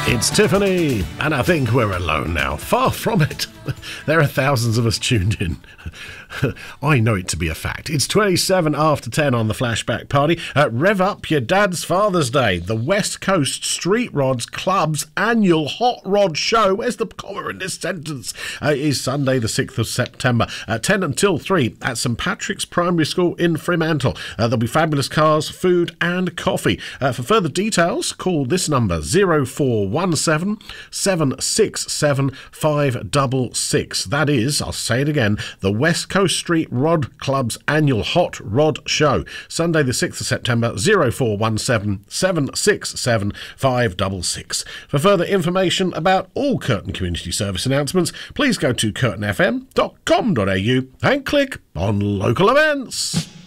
It's Tiffany, and I think we're alone now. Far from it. There are thousands of us tuned in. I know it to be a fact. It's 27 after 10 on the Flashback Party. Rev up your dad's Father's Day. The West Coast Street Rods Club's annual Hot Rod Show, where's the comma in this sentence, is Sunday the 6th of September, 10 until 3 at St Patrick's Primary School in Fremantle. There'll be fabulous cars, food and coffee. For further details, call this number 0417 767 566. That is, I'll say it again, the West Coast Street Rod Club's annual Hot Rod Show. Sunday the 6th of September, 0417 767 566. For further information about all Curtin Community Service announcements, please go to curtinfm.com.au and click on local events.